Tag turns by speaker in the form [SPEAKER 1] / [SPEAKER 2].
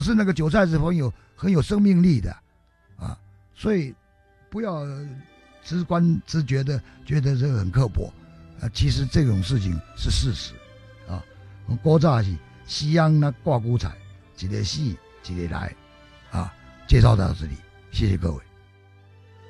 [SPEAKER 1] 是那个韭菜是很有生命力的啊，所以不要直观直觉的觉得这个很刻薄啊，其实这种事情是事实啊。古早是西洋那挂骨彩，一个死一个来啊，介绍到这里，谢谢各位。